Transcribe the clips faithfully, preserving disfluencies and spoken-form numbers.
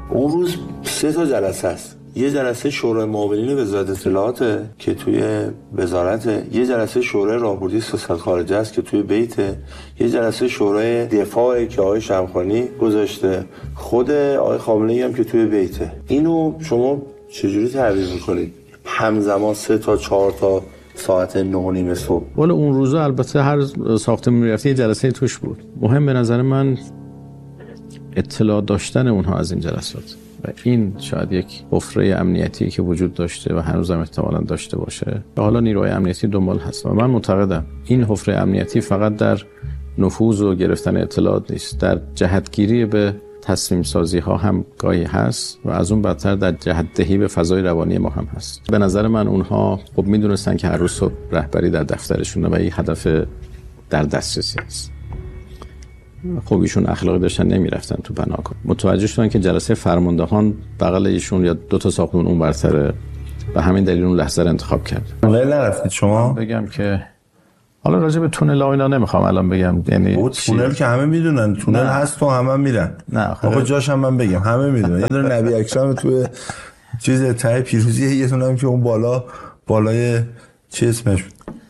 اون روز سه تا جلسه است. یه جلسه شورای معاونین وزارت اطلاعات که توی وزارت، یه جلسه شورای راهبردی سیاست خارجه است که توی بیت، یه جلسه شورای دفاع که آقای شمخانی گذاشته، خود آقای خامنه‌ای هم که توی بیته. اینو شما چجوری تعبیر می‌کنید؟ همزمان سه تا چهار تا ساعت نه و نیم صبح. والا اون روزا البته هر ساختمون می‌رفتی یه جلسه توش بود. مهم به نظر من اطلاع داشتن اونها از این جلسات و این شاید یک حفره امنیتی که وجود داشته و هنوزم احتمالاً داشته باشه. حالا نیروهای امنیتی دنبال هست و من معتقدم این حفره امنیتی فقط در نفوذ و گرفتن اطلاعات نیست، در جهتگیری به تصمیم سازی ها هم گاهی هست و از اون بدتر در جهت دهی به فضای روانی ما هم هست. به نظر من اونها خب میدونستن که هر روز صبح رهبری در دفترشونه و این هدف در دسترسی است. خب ایشون اخلاقی داشتن نمیرفتن تو بناکن. متوجه شدن که جلسه فرماندهان بغل ایشون یا دو تا ساختمون اون برتره و همین دلیل اون لحظه رو انتخاب کرد. تونل نرفتید شما؟ بگم که حالا راجع به تونل ها اینا نمیخوام الان بگم، یعنی او تونل که همه میدونن تونل نه. هست و همه میرن. نه خب جاش هم من بگم همه میدونن. یه دونه نبی اکرم تو چیز ته پیروزی، یه دونه هم که اون بالا بالای چی اسمش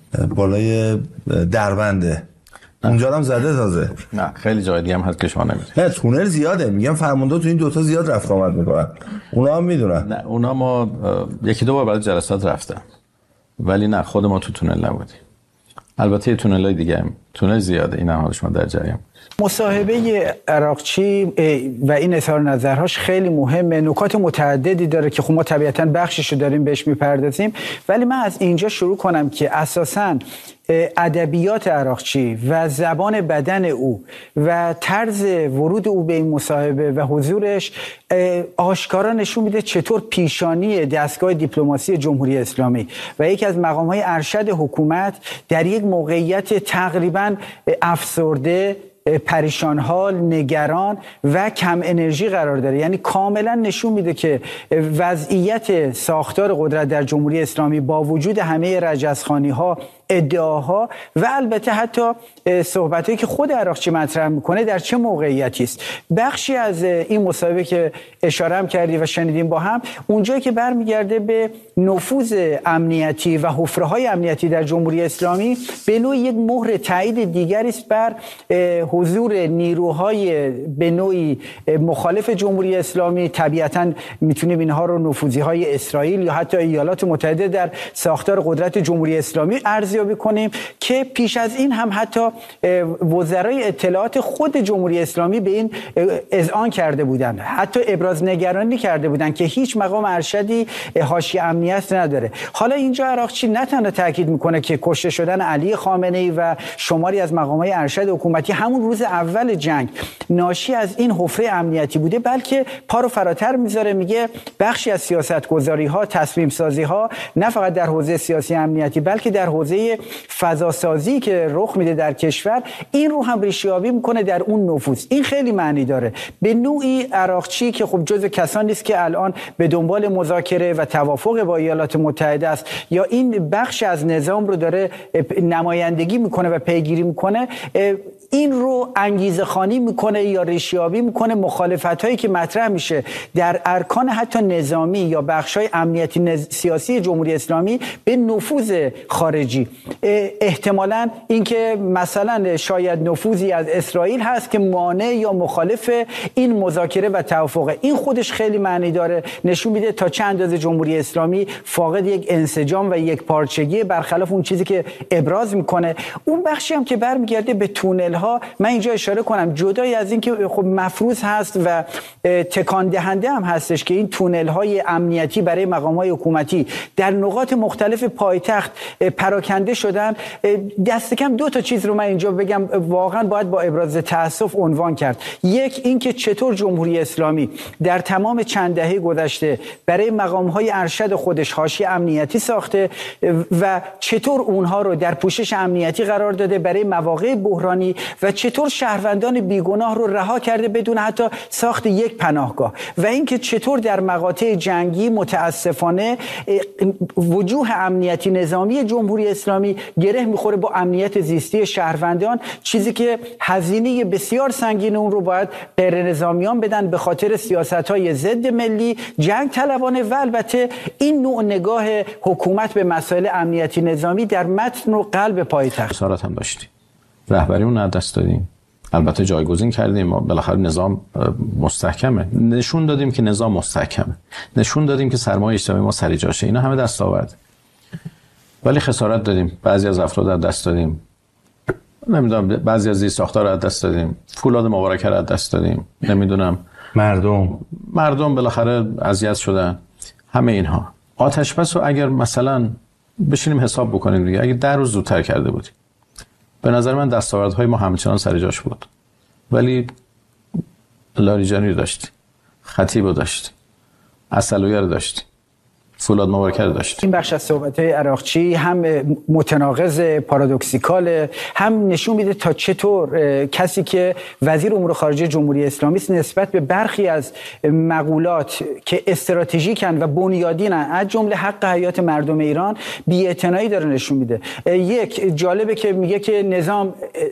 بالای دربنده اونجا هم زده تازه. نه خیلی جای دیگه هم هست که شما نمیدونید. نه تونل زیاده، میگم فرمانده تو این دوتا زیاد رفت آمد میکنن، اونا هم میدونن. نه اونا ما یکی دو بار برای جلسات رفتم ولی نه خود ما تو تونل نبودیم. البته تونل‌های دیگه هم تونل زیاده، این هم حال شما در جریان. مصاحبه عراقچی و این اظهار نظرهاش خیلی مهمه، نکات متعددی داره که خب ما طبیعتاً بخششو داریم بهش میپردازیم، ولی من از اینجا شروع کنم که اساساً ادبیات عراقچی و زبان بدن او و طرز ورود او به این مصاحبه و حضورش آشکارا نشون میده چطور پیشانی دستگاه دیپلماسی جمهوری اسلامی و یکی از مقام‌های ارشد حکومت در یک موقعیت تقریباً افسرده، پریشان حال، نگران و کم انرژی قرار داره. یعنی کاملا نشون میده که وضعیت ساختار قدرت در جمهوری اسلامی با وجود همه رجزخوانی ها، ادعاها و البته حتی صحبتایی که خود عراقچی مطرح میکنه در چه موقعیتی است. بخشی از این مصاحبه که اشاره هم کردی و شنیدیم با هم، اونجایی که برمیگرده به نفوذ امنیتی و حفره‌های امنیتی در جمهوری اسلامی، به نوعی یک مهر تایید دیگری است بر حضور نیروهای به نوعی مخالف جمهوری اسلامی. طبیعتاً میتونیم اینها رو نفوذی‌های اسرائیل یا حتی ایالات متحده در ساختار قدرت جمهوری اسلامی ارزیابی کنیم که پیش از این هم حتی وزرای اطلاعات خود جمهوری اسلامی به این اذعان کرده بودند، حتی ابراز نگرانی کرده بودند که هیچ مقام ارشدی حاشیه امنیت نداره. حالا اینجا عراقچی نه تنها تاکید میکنه که کشته شدن علی خامنه‌ای و شماری از مقامات ارشد حکومتی همون روز اول جنگ ناشی از این حفره امنیتی بوده، بلکه پا رو فراتر میذاره، میگه بخشی از سیاستگذاری ها، تصمیم سازی ها نه فقط در حوزه سیاسی امنیتی بلکه در حوزه فضاسازی که رخ میده در کشور، این رو هم ریشه‌یابی میکنه در اون نفوذ. این خیلی معنی داره. به نوعی عراقچی که خب جزء کسانی است که الان به دنبال مذاکره و توافق با ایالات متحده است یا این بخش از نظام رو داره نمایندگی میکنه و پیگیری میکنه، این رو انگیزه خوانی میکنه یا ریشه‌یابی میکنه مخالفت هایی که مطرح میشه در ارکان حتی نظامی یا بخش های امنیتی نز... سیاسی جمهوری اسلامی به نفوذ خارجی. احتمالاً اینکه مثلا شاید نفوذی از اسرائیل هست که مانع یا مخالف این مذاکره و توافق، این خودش خیلی معنی داره، نشون میده تا چه اندازه جمهوری اسلامی فاقد یک انسجام و یک پارچگی برخلاف اون چیزی که ابراز میکنه. اون بخشی هم که برمیگرده به تونل ها، من اینجا اشاره کنم جدای از این که خب مفروض هست و تکان دهنده هم هستش که این تونل های امنیتی برای مقام های حکومتی در نقاط مختلف پایتخت پراکنده شدن، دست کم دو تا چیز رو من اینجا بگم واقعا باید با ابراز تأسف عنوان کرد. یک، این که چطور جمهوری اسلامی در تمام چند دهه گذشته برای مقام های ارشد خودش حاشیه امنیتی ساخته و چطور اونها رو در پوشش امنیتی قرار داده برای مواقع بحرانی و چطور شهروندان بیگناه رو رها کرده بدون حتی ساخت یک پناهگاه و اینکه چطور در مقاطع جنگی متاسفانه وجوه امنیتی نظامی جمهوری اسلامی گره میخوره با امنیت زیستی شهروندان، چیزی که هزینه بسیار سنگین اون رو باید غیر نظامیان بدن به خاطر سیاست‌های ضد ملی، جنگ طلبانه و البته این نوع نگاه حکومت به مسائل امنیتی نظامی در متن و قلب پایتخت. خسارت هم داشتیم، رهبریمون از دست دادیم، البته جایگزین کردیم، ما بالاخره نظام مستحکمه، نشون دادیم که نظام مستحکمه، نشون دادیم که سرمایه اجتماعی ما سر جاشه، اینا همه دستاورد. ولی خسارت دادیم، بعضی از افراد از دست دادیم، نمیدونم بعضی از زیرساخت‌ها رو از دست دادیم، فولاد مبارکه رو از دست دادیم، نمیدونم مردم مردم بالاخره اذیت شدن. همه اینها آتش‌بس رو اگر مثلا بشینیم حساب بکنیم دیگه، اگه ده روز زودتر کرده بودیم، به نظر من دستاوردهای ما همچنان سر جاش بود. ولی لاریجانی رو داشتیم، خطیب رو داشتیم، عسلویه رو داشتیم، فولاد مبارکه رو داشتیم. این بخش از صحبت‌های عراقچی هم متناقض، پارادوکسیکال، هم نشون میده تا چطور کسی که وزیر امور خارجه جمهوری اسلامی است نسبت به برخی از مقولات که استراتژیکن و بنیادینن از جمله حق حیات مردم ایران بی‌اعتنایی داره نشون میده. یک جالبه که میگه که نظام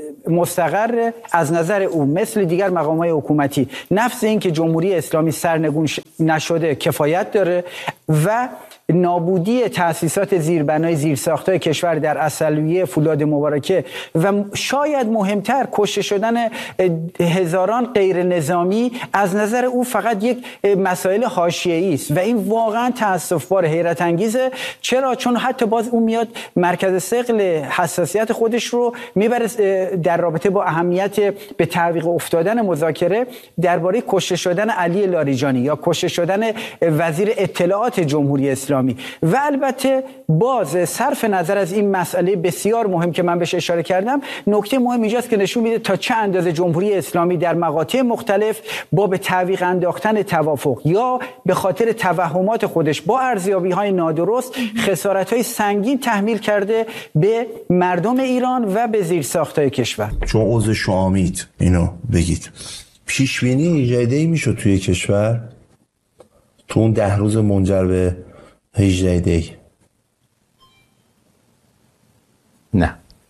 مستقر از نظر او مثل دیگر مقامات حکومتی، نفس این که جمهوری اسلامی سرنگون نشده کفایت داره و نابودی تأسیسات زیربنای زیرساخت‌های کشور در عسلویه، فولاد مبارکه و شاید مهمتر کشته شدن هزاران غیر نظامی از نظر او فقط یک مسائل حاشیه‌ای است و این واقعا تأسف‌بار، حیرت انگیزه. چرا؟ چون حتی باز اون میاد مرکز ثقل حساسیت خودش رو میبره در رابطه با اهمیت به تعویق افتادن مذاکره درباره کشته شدن علی لاریجانی یا کشته شدن وزیر اطلاعات جمهوری اسلامی. و البته باز صرف نظر از این مسئله بسیار مهم که من بهش اشاره کردم، نکته مهم اینجاست که نشون میده تا چه اندازه جمهوری اسلامی در مقاطع مختلف با به تعویق انداختن توافق یا به خاطر توهمات خودش با ارزیابی‌های نادرست خسارت‌های سنگین تحمیل کرده به مردم ایران و به زیرساخت‌های کشور. چون عضو شامید اینو بگید، پیش بینی ایجادی میشد توی کشور تو اون ده روز منجر به هجده دی؟ نه،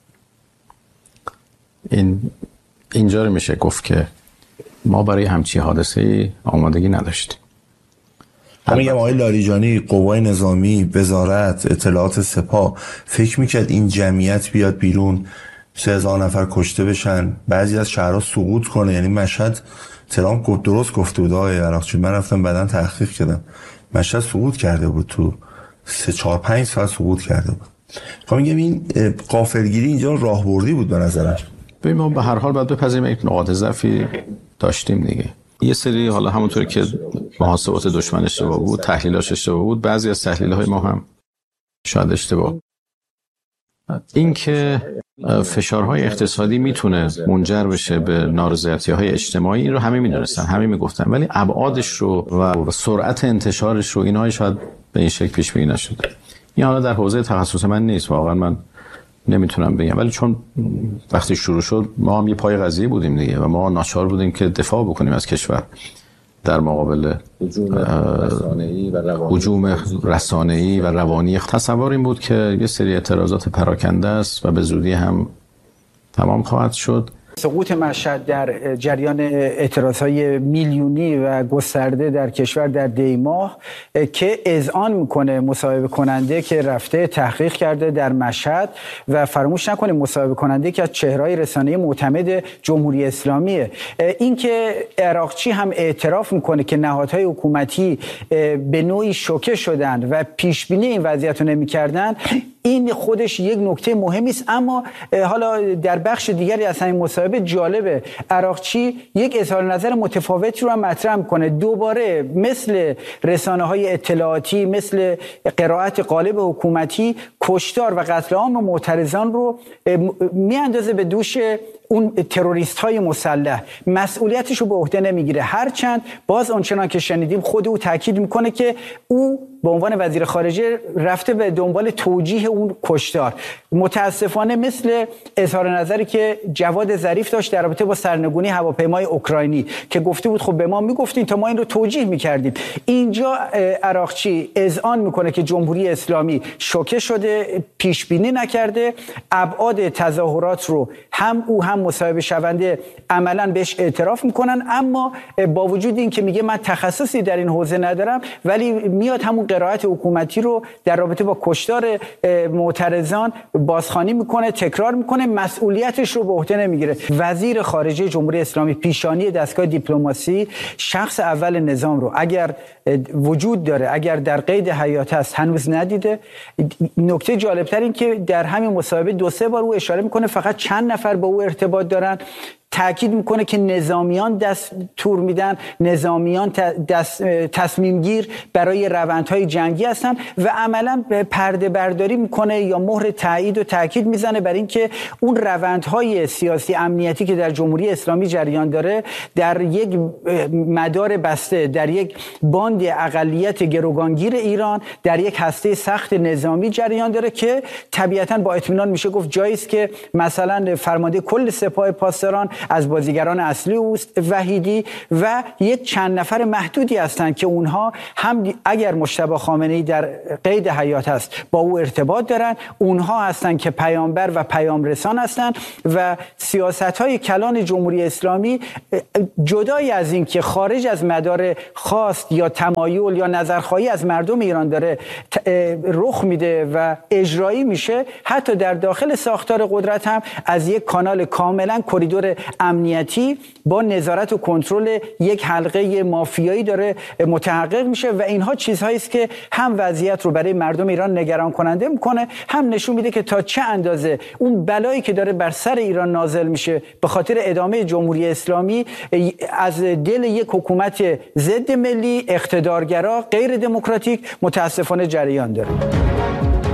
این اینجا رو میشه گفت که ما برای همچی حادثه آمادگی نداشتیم. من میگم آقای لاریجانی، قوای نظامی، وزارت اطلاعات، سپاه فکر میکرد این جمعیت بیاد بیرون، سه هزار نفر کشته بشن، بعضی از شهرها سقوط کنه؟ یعنی مشهد، ترامپ درست گفته بود آقای عراقچی، من رفتم بعدن تحقیق کردم، مشهد سقوط کرده بود، تو سه چهار پنج ساعت سقوط کرده بود. خب میگم این غافلگیری اینجا راهبردی بود به نظرم. ببین ما به هر حال باید بپذیریم یک نقاط ضعفی داشتیم دیگه. یه سری حالا همونطوری که محاسبات دشمن اشتباه بود، تحلیلاش اشتباه بود، بعضی از تحلیل‌های ما هم شاید اشتباه. این که فشارهای اقتصادی میتونه منجر بشه به نارضایتی‌های اجتماعی، این رو همه میدونستن، همه میگفتن، ولی ابعادش رو و سرعت انتشارش رو اینها شاید به این شکل پیش بینی نشده. این حالا در حوزه تخصص من نیست، واقعا من نمیتونم بگم، ولی چون وقتی شروع شد ما هم یه پای قضیه بودیم دیگه و ما ناچار بودیم که دفاع بکنیم از کشور در مقابل هجوم رسانه‌ای و روانی. تصور این بود که یه سری اعتراضات پراکنده است و به زودی هم تمام خواهد شد. سقوط مشهد در جریان اعتراضهای میلیونی و گسترده در کشور در دی ماه که اذعان میکنه مصاحبه کننده که رفته تحقیق کرده در مشهد و فراموش نکنیم مصاحبه کننده که از چهره‌های رسانه‌ای معتمد جمهوری اسلامیه. این که عراقچی هم اعتراف میکنه که نهادهای حکومتی به نوعی شوکه شدن و پیش بینی این وضعیت رو نمی‌کردن، این خودش یک نکته مهمی است. اما حالا در بخش دیگری از همین مصاحبه جالبه، عراقچی یک اظهار نظر متفاوتی رو هم مطرح میکنه، دوباره مثل رسانه‌های اطلاعاتی، مثل قرائت قالب حکومتی کشتار و قتل عام معترضان رو میاندازه به دوش اون تروریست های مسلح، مسئولیتش رو به عهده نمیگیره. هرچند باز آنچنان که شنیدیم خود او تاکید میکنه که او به عنوان وزیر خارجه رفته به دنبال توجیه اون کشتار. متاسفانه مثل اظهار نظری که جواد ظریف داشت در رابطه با سرنگونی هواپیمای اوکراینی که گفته بود خب به ما میگفتین تا ما این رو توجیه میکردیم. اینجا عراقچی اذعان میکنه که جمهوری اسلامی شوکه شده، پیش بینی نکرده، ابعاد تظاهرات رو هم او هم مصاحبه شونده عملاً بهش اعتراف میکنن، اما با وجود این که میگه من تخصصی در این حوزه ندارم ولی میاد همون قرائت حکومتی رو در رابطه با کشتار معترضان بازخوانی میکنه، تکرار میکنه، مسئولیتش رو به عهده نمیگیره. وزیر خارجه جمهوری اسلامی پیشانی دستگاه دیپلماسی، شخص اول نظام رو اگر وجود داره، اگر در قید حیات است، هنوز ندیده. نکته جالبتر این که در همین مصاحبه دو سه بار او اشاره میکنه فقط چند نفر با او ارتباط دارن، تأکید میکنه که نظامیان دستور میدن، نظامیان دست تصمیم گیر برای روندهای جنگی هستن و عملا پرده برداری میکنه یا مهر تایید و تأکید میزنه بر این که اون روندهای سیاسی امنیتی که در جمهوری اسلامی جریان داره در یک مدار بسته، در یک باند اقلیت گروگانگیر ایران، در یک هسته سخت نظامی جریان داره که طبیعتاً با اطمینان میشه گفت جایی است که مثلا فرمانده کل سپاه پاسداران از بازیگران اصلی اوست، وحیدی، و یک چند نفر محدودی هستند که اونها هم اگر مجتبی خامنه‌ای در قید حیات هست با او ارتباط دارن، اونها هستند که پیامبر و پیام رسان هستند و سیاست‌های کلان جمهوری اسلامی جدای از این که خارج از مدار خواست یا تمایل یا نظرخواهی از مردم ایران داره رخ میده و اجرایی میشه، حتی در داخل ساختار قدرت هم از یک کانال کاملا کریدور امنیتی با نظارت و کنترل یک حلقه مافیایی داره متحقق میشه و اینها چیزهایی است که هم وضعیت رو برای مردم ایران نگران کننده میکنه، هم نشون میده که تا چه اندازه اون بلایی که داره بر سر ایران نازل میشه به خاطر ادامه جمهوری اسلامی از دل یک حکومت ضد ملی، اقتدارگرا، غیر دموکراتیک متاسفانه جریان داره.